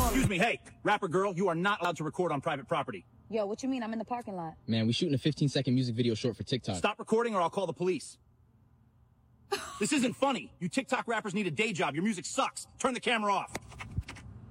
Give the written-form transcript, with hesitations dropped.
Excuse me, hey, rapper girl, you are not allowed to record on private property. Yo, what you mean? I'm in the parking lot. Man, we shooting a 15-second music video short for TikTok. Stop recording or I'll call the police. This isn't funny. You TikTok rappers need a day job. Your music sucks. Turn the camera off.